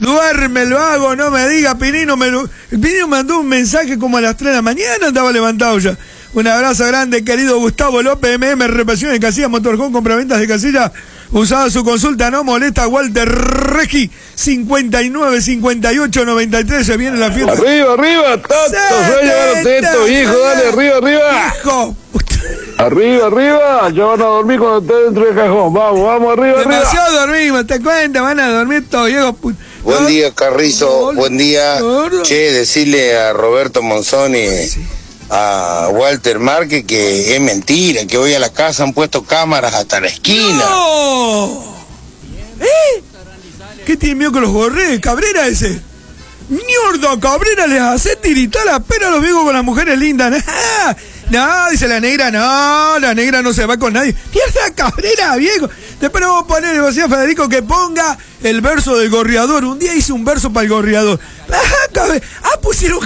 Duerme, lo hago, no me diga, Pinino. Pinino mandó un mensaje como a las 3 de la mañana, andaba levantado ya. Un abrazo grande, querido Gustavo López, MM, reparación de casillas, motorhome, compraventas de casillas. Usada su consulta, no molesta. Walter Regi, 59 58 93. Se viene la fiesta. Arriba, Tato. Soy Teto, hijo, dale, arriba. Hijo. Arriba. Ya van a dormir cuando esté dentro del cajón. Vamos, arriba. Demasiado dormimos, te cuenta, van a dormir todos, Diego. Buen día, Carrizo. Buen día. Che, decirle a Roberto Monzoni, a Walter Márquez, que es mentira, que hoy a la casa han puesto cámaras hasta la esquina. ¡No! ¿Qué tiene miedo con los gorres? ¿Cabrera ese? ¡Mierda, Cabrera les hace tiritar la pera a los viejos con las mujeres lindas! No, dice la negra, no, la negra no se va con nadie. ¡Mierda, Cabrera, viejo! Después le vamos a poner, le decía a Federico que ponga el verso del gorriador. Un día hice un verso para el gorriador. Pusieron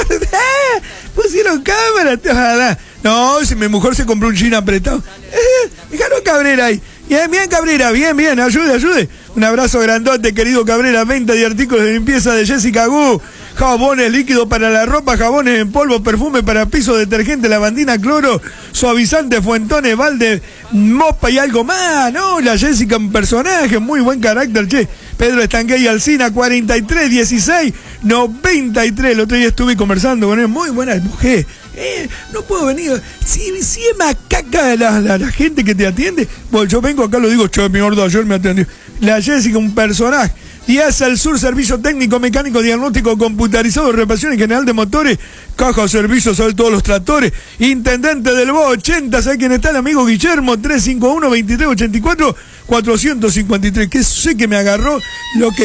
cámara. No, si mi mujer se compró un jean apretado. Déjalo Cabrera ahí. Bien, Cabrera, bien, ayude. Un abrazo grandote, querido Cabrera. Venta de artículos de limpieza de Jessica Gu. Jabones líquidos para la ropa, jabones en polvo, perfume para piso, detergente, lavandina, cloro, suavizante, fuentones, balde, mopa y algo más. No, la Jessica, un personaje, muy buen carácter, che. Pedro Estanquey y Alcina, 43 16 93. El otro día estuve conversando con él, muy buena mujer. No puedo venir. Si es macaca la gente que te atiende, bueno, yo vengo acá, lo digo, che, mi gordo, ayer me atendió. La Jessica, un personaje. IAS al Sur, servicio técnico, mecánico, diagnóstico, computarizado, reparación en general de motores, caja, servicios, sabe todos los tractores. Intendente del BO 80, ¿sabe quién está? El amigo Guillermo, 351-2384-453. Que sé que me agarró lo que